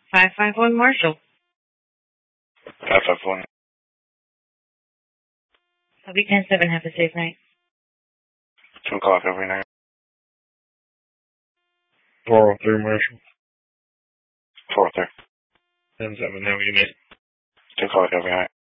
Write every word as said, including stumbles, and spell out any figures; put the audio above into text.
five five one Marshall. five five one. I'll be ten seven. Have a safe night. two o'clock every night. four oh three Marshall. four oh three. ten seven. Have a good night. two o'clock every night.